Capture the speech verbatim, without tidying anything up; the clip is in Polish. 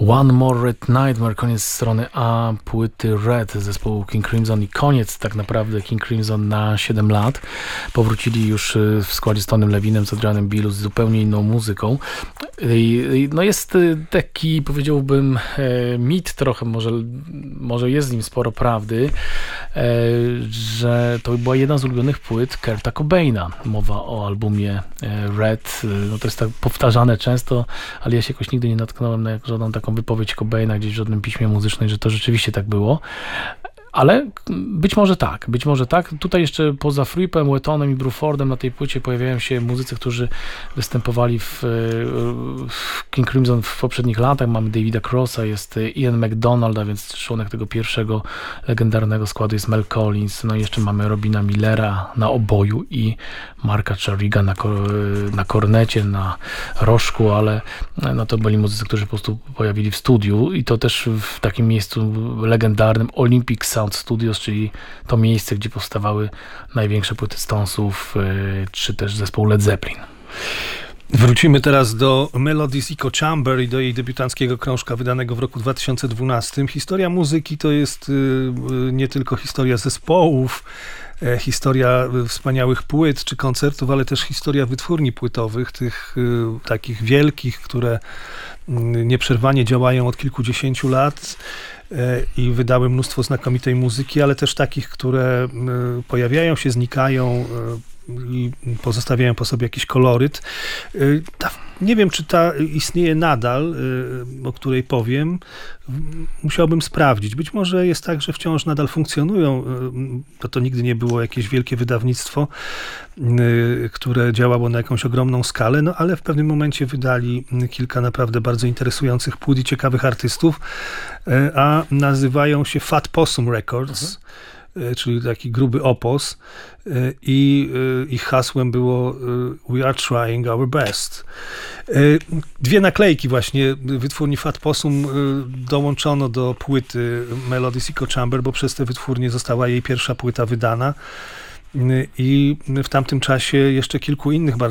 One More Red Nightmare, koniec strony A płyty Red zespołu King Crimson i koniec tak naprawdę King Crimson na siedem lat. Powrócili już w składzie z Tonym Levinem, z Adrianem Billus, z zupełnie inną muzyką. I, no jest taki, powiedziałbym, mit trochę, może, może jest w nim sporo prawdy, że to była jedna z ulubionych płyt Kurta Cobaina. Mowa o albumie Red. No to jest tak powtarzane często, ale ja się jakoś nigdy nie natknąłem na żadną taką wypowiedź Cobaina gdzieś w żadnym piśmie muzycznym, że to rzeczywiście tak było. Ale być może tak, być może tak. Tutaj jeszcze poza Frippem, Wettonem i Brufordem na tej płycie pojawiają się muzycy, którzy występowali w, w King Crimson w poprzednich latach. Mamy Davida Crossa, jest Ian McDonald, a więc członek tego pierwszego legendarnego składu jest Mel Collins. No i jeszcze mamy Robina Millera na oboju i Marka Chariga na, na kornecie, na rożku, ale no to byli muzycy, którzy po prostu pojawili w studiu i to też w takim miejscu legendarnym Olympic Sound Studios, czyli to miejsce, gdzie powstawały największe płyty Stonesów, czy też zespół Led Zeppelin. Wrócimy teraz do Melodies Echo Chamber i do jej debiutanckiego krążka wydanego w roku dwa tysiące dwunastym. Historia muzyki to jest nie tylko historia zespołów, historia wspaniałych płyt czy koncertów, ale też historia wytwórni płytowych, tych takich wielkich, które nieprzerwanie działają od kilkudziesięciu lat i wydały mnóstwo znakomitej muzyki, ale też takich, które pojawiają się, znikają i pozostawiają po sobie jakiś koloryt. Ta, nie wiem, czy ta istnieje nadal, o której powiem. Musiałbym sprawdzić. Być może jest tak, że wciąż nadal funkcjonują. To, to nigdy nie było jakieś wielkie wydawnictwo, które działało na jakąś ogromną skalę, no ale w pewnym momencie wydali kilka naprawdę bardzo interesujących płyt i ciekawych artystów, a nazywają się Fat Possum Records. Mhm. Czyli taki gruby opos i ich hasłem było We are trying our best. Dwie naklejki właśnie wytwórni Fat Possum dołączono do płyty Melodies Echo Chamber, bo przez tę wytwórnię została jej pierwsza płyta wydana i w tamtym czasie jeszcze kilku innych bardzo